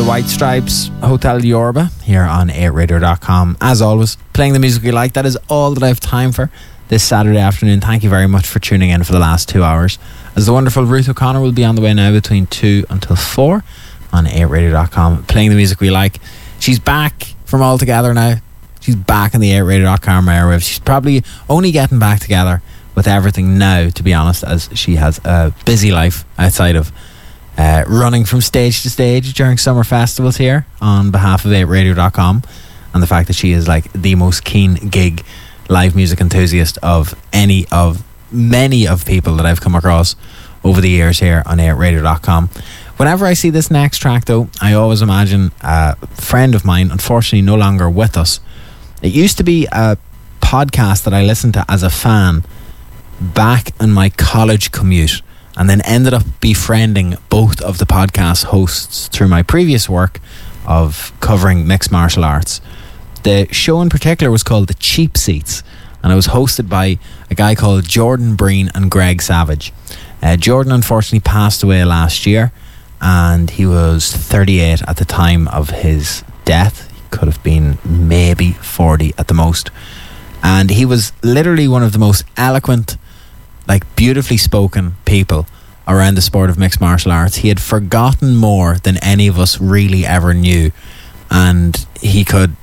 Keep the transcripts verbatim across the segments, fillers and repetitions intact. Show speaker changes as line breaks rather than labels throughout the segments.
the White Stripes, Hotel Yorba, here on eight radio dot com. As always, playing the music we like. That is all that I have time for this Saturday afternoon. Thank you very much for tuning in for the last two hours. As the wonderful Ruth O'Connor will be on the way now between two until four on eight radio dot com, playing the music we like. She's back from All Together now. She's back on the eight radio dot com airwaves. She's probably only getting back together with everything now, to be honest, as she has a busy life outside of uh, running from stage to stage during summer festivals here on behalf of eight radio dot com, and the fact that she is like the most keen gig live music enthusiast of any of many of people that I've come across over the years here on eight radio dot com. Whenever I see this next track though, I always imagine a friend of mine, unfortunately no longer with us. It used to be a podcast that I listened to as a fan back in my college commute, and then ended up befriending both of the podcast hosts through my previous work of covering mixed martial arts. The show in particular was called The Cheap Seats, and it was hosted by a guy called Jordan Breen and Greg Savage. Uh, Jordan unfortunately passed away last year, and he was thirty-eight at the time of his death. He could have been maybe forty at the most. And he was literally one of the most eloquent, like beautifully spoken people around the sport of mixed martial arts. He had forgotten more than any of us really ever knew, and he could,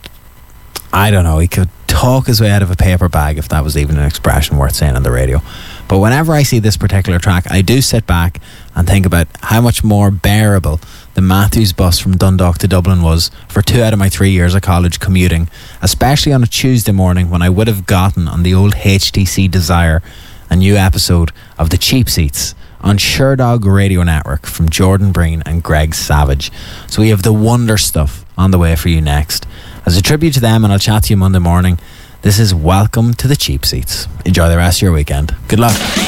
I don't know, he could talk his way out of a paper bag, if that was even an expression worth saying on the radio. But whenever I see this particular track, I do sit back and think about how much more bearable the Matthews bus from Dundalk to Dublin was for two out of my three years of college commuting, especially on a Tuesday morning when I would have gotten on the old H T C Desire a new episode of The Cheap Seats on Sherdog Radio Network from Jordan Breen and Greg Savage. So we have the Wonder Stuff on the way for you next. As a tribute to them, and I'll chat to you Monday morning, this is Welcome to The Cheap Seats. Enjoy the rest of your weekend. Good luck.